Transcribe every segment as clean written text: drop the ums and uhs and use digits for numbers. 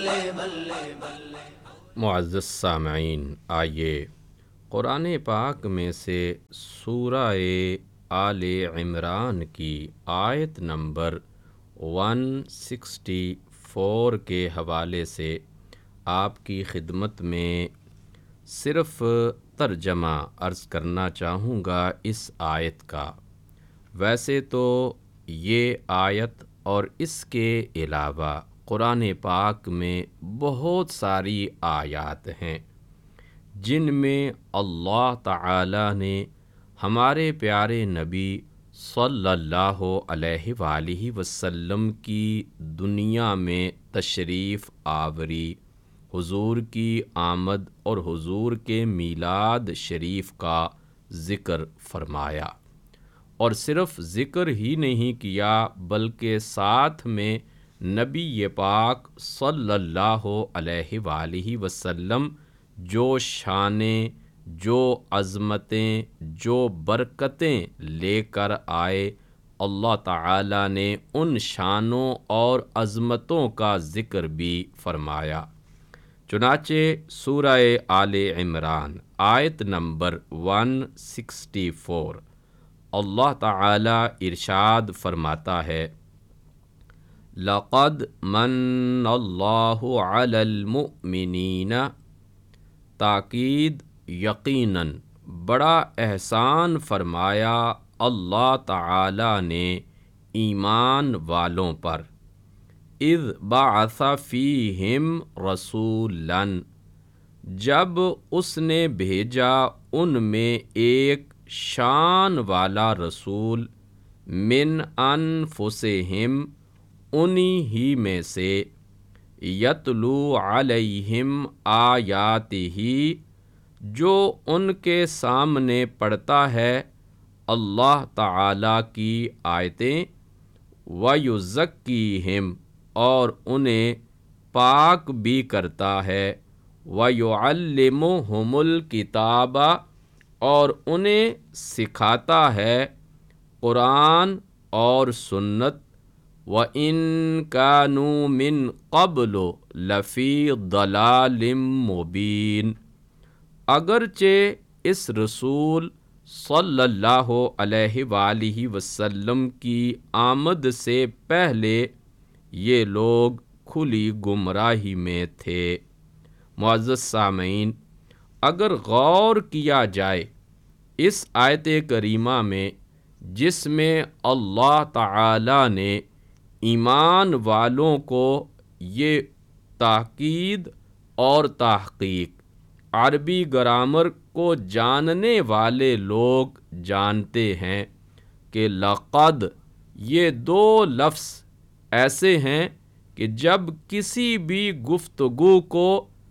معزز سامعین، آئیے قرآن پاک میں سے سورہ آل عمران کی آیت نمبر 164 کے حوالے سے آپ کی خدمت میں صرف ترجمہ عرض کرنا چاہوں گا اس آیت کا۔ ویسے تو یہ آیت اور اس کے علاوہ قرآن پاک میں بہت ساری آیات ہیں جن میں اللہ تعالی نے ہمارے پیارے نبی صلی اللہ علیہ وآلہ وسلم کی دنیا میں تشریف آوری، حضور کی آمد اور حضور کے میلاد شریف کا ذکر فرمایا، اور صرف ذکر ہی نہیں کیا بلکہ ساتھ میں نبی پاک صلی اللہ علیہ وآلہ وسلم جو شانیں، جو عظمتیں، جو برکتیں لے کر آئے، اللہ تعالی نے ان شانوں اور عظمتوں کا ذکر بھی فرمایا۔ چنانچہ سورہ آل عمران آیت نمبر 164 اللہ تعالی ارشاد فرماتا ہے: لَقَدْ مَنَّ اللَّهُ عَلَى الْمُؤْمِنِينَ، تاکید یقیناً بڑا احسان فرمایا اللہ تعالی نے ایمان والوں پر، اذ بعث فیہم رسولا، جب اس نے بھیجا ان میں ایک شان والا رسول، من انفسہم، انہی ہی میں سے، یتلو علیہم آیاتہ، جو ان کے سامنے پڑھتا ہے اللہ تعالی کی آیتیں، ویزکیہم، اور انہیں پاک بھی کرتا ہے، ویعلمہم الکتاب، اور انہیں سکھاتا ہے قرآن اور سنت، وَإِن كَانُوا مِن قَبْلُ لَفِي ضَلَالٍ مُّبِينٍ، اگرچہ اس رسول صلی اللہ علیہ وآلہ وسلم کی آمد سے پہلے یہ لوگ کھلی گمراہی میں تھے۔ معزز سامعین، اگر غور کیا جائے اس آیت کریمہ میں، جس میں اللہ تعالی نے ایمان والوں کو یہ تاکید اور تحقیق، عربی گرامر کو جاننے والے لوگ جانتے ہیں کہ لقد، یہ دو لفظ ایسے ہیں کہ جب کسی بھی گفتگو کو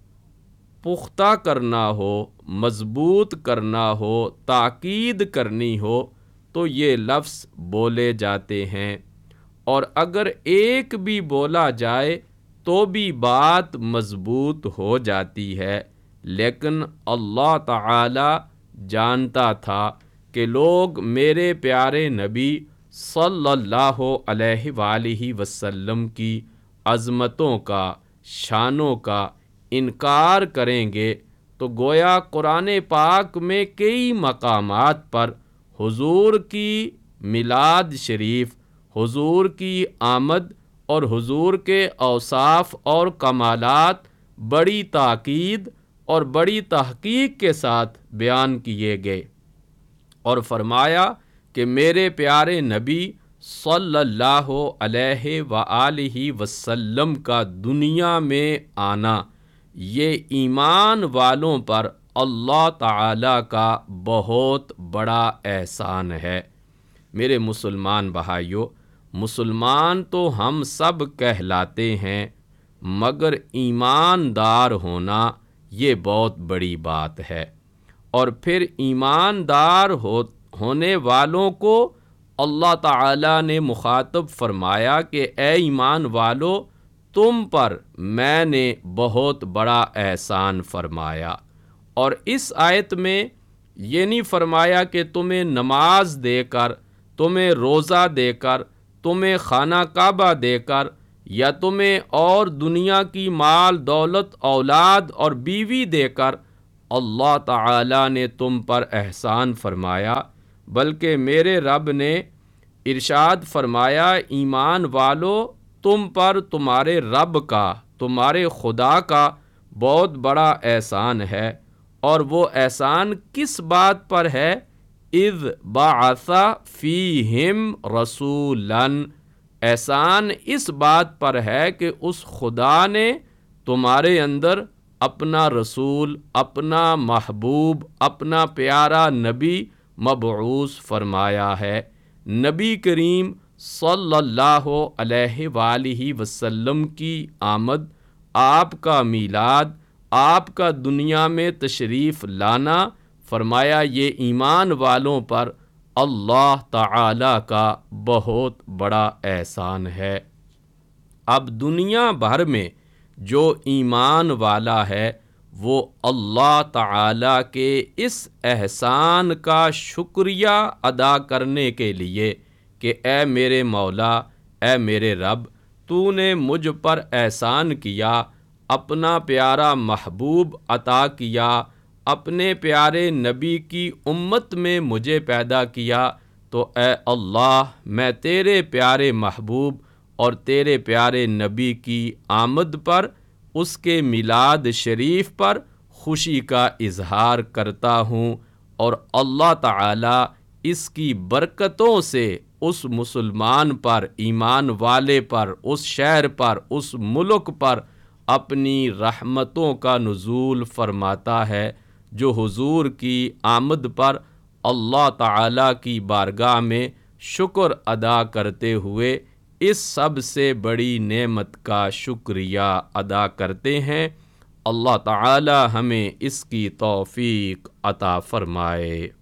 پختہ کرنا ہو، مضبوط کرنا ہو، تاکید کرنی ہو تو یہ لفظ بولے جاتے ہیں، اور اگر ایک بھی بولا جائے تو بھی بات مضبوط ہو جاتی ہے۔ لیکن اللہ تعالی جانتا تھا کہ لوگ میرے پیارے نبی صلی اللہ علیہ وآلہ وسلم کی عظمتوں کا، شانوں کا انکار کریں گے، تو گویا قرآن پاک میں کئی مقامات پر حضور کی میلاد شریف، حضور کی آمد اور حضور کے اوصاف اور کمالات بڑی تاکید اور بڑی تحقیق کے ساتھ بیان کیے گئے، اور فرمایا کہ میرے پیارے نبی صلی اللہ علیہ وآلہ وسلم کا دنیا میں آنا، یہ ایمان والوں پر اللہ تعالی کا بہت بڑا احسان ہے۔ میرے مسلمان بھائیو، مسلمان تو ہم سب کہلاتے ہیں، مگر ایماندار ہونا یہ بہت بڑی بات ہے، اور پھر ایماندار ہونے والوں کو اللہ تعالی نے مخاطب فرمایا کہ اے ایمان والو، تم پر میں نے بہت بڑا احسان فرمایا۔ اور اس آیت میں یہ نہیں فرمایا کہ تمہیں نماز دے کر، تمہیں روزہ دے کر، تمہیں خانہ کعبہ دے کر یا تمہیں اور دنیا کی مال دولت اولاد اور بیوی دے کر اللہ تعالی نے تم پر احسان فرمایا، بلکہ میرے رب نے ارشاد فرمایا ایمان والو تم پر تمہارے رب کا، تمہارے خدا کا بہت بڑا احسان ہے۔ اور وہ احسان کس بات پر ہے؟ اذ بعث فیہم رسولا، احسان اس بات پر ہے کہ اس خدا نے تمہارے اندر اپنا رسول، اپنا محبوب، اپنا پیارا نبی مبعوث فرمایا ہے۔ نبی کریم صلی اللہ علیہ وآلہ وسلم کی آمد، آپ کا میلاد، آپ کا دنیا میں تشریف لانا، فرمایا یہ ایمان والوں پر اللہ تعالی کا بہت بڑا احسان ہے۔ اب دنیا بھر میں جو ایمان والا ہے وہ اللہ تعالی کے اس احسان کا شکریہ ادا کرنے کے لیے کہ اے میرے مولا، اے میرے رب، تو نے مجھ پر احسان کیا، اپنا پیارا محبوب عطا کیا، اپنے پیارے نبی کی امت میں مجھے پیدا کیا، تو اے اللہ میں تیرے پیارے محبوب اور تیرے پیارے نبی کی آمد پر، اس کے میلاد شریف پر خوشی کا اظہار کرتا ہوں، اور اللہ تعالی اس کی برکتوں سے اس مسلمان پر، ایمان والے پر، اس شہر پر، اس ملک پر اپنی رحمتوں کا نزول فرماتا ہے، جو حضور کی آمد پر اللہ تعالی کی بارگاہ میں شکر ادا کرتے ہوئے اس سب سے بڑی نعمت کا شکریہ ادا کرتے ہیں۔ اللہ تعالی ہمیں اس کی توفیق عطا فرمائے۔